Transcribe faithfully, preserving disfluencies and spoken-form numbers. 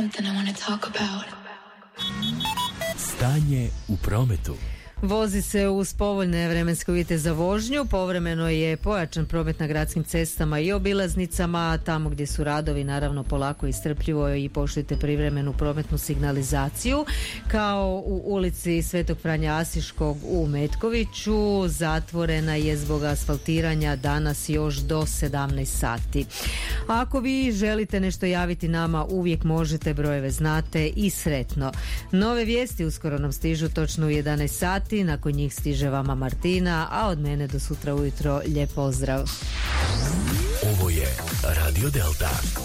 something I want to talk about. Stanje u prometu. Vozi se uz povoljne vremenske uvjete za vožnju, povremeno je pojačan promet na gradskim cestama i obilaznicama, tamo gdje su radovi naravno polako i strpljivo i poštujte privremenu prometnu signalizaciju, kao u ulici Svetog Franje Asiškog u Metkoviću, zatvorena je zbog asfaltiranja danas još do sedamnaest sati. Ako vi želite nešto javiti nama, uvijek možete, brojeve znate i sretno. Nove vijesti uskoro nam stižu točno u jedanaest sati. Nakon njih stiže vama Martina, a od mene do sutra ujutro lijep pozdrav. Ovo je Radio Delta.